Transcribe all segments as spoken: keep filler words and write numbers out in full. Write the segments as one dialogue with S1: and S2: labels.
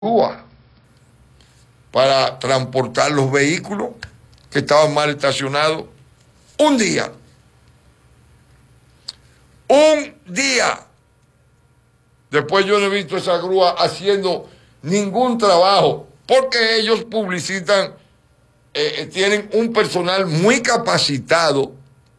S1: grúa para transportar los vehículos que estaban mal estacionados. Un día. Un día. Después yo no he visto esa grúa haciendo ningún trabajo, porque ellos publicitan, eh, tienen un personal muy capacitado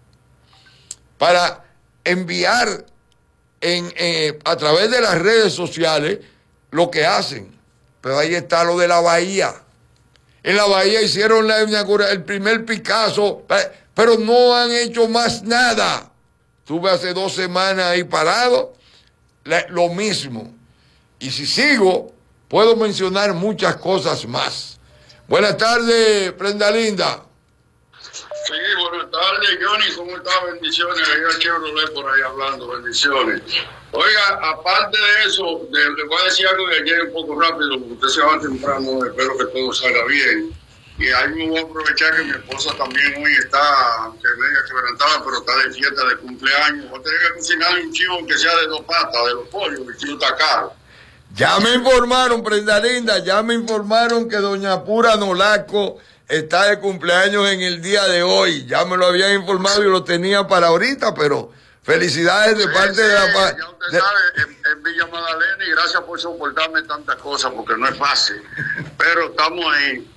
S1: para enviar en, eh, a través de las redes sociales lo que hacen. Pero ahí está lo de la bahía. En la bahía hicieron la el primer Picasso, pero no han hecho más nada. Estuve hace dos semanas ahí parado, lo mismo. Y si sigo, puedo mencionar muchas cosas más. Buenas tardes, Prenda Linda.
S2: Sí, buenas tardes, Johnny, ¿cómo está? Bendiciones, ahí a Chevrolet por ahí hablando, bendiciones. Oiga, aparte de eso, de, le voy a decir algo de ayer un poco rápido, porque usted se va temprano, espero que todo salga bien. Y ahí me voy a aprovechar que mi esposa también hoy está, aunque media quebrantada, pero está de fiesta de cumpleaños. Voy a tener que cocinarle un chivo que sea de dos patas, de los pollos, el chivo está caro.
S1: Ya me informaron, Prenda Linda, ya me informaron que doña Pura Nolasco está de cumpleaños en el día de hoy. Ya me lo habían informado y lo tenía para ahorita, pero felicidades de
S2: sí,
S1: parte
S2: sí,
S1: de la...
S2: Ya usted
S1: de...
S2: sabe, en, en Villa Magdalena, y gracias por soportarme tantas cosas, porque no es fácil. Pero estamos ahí.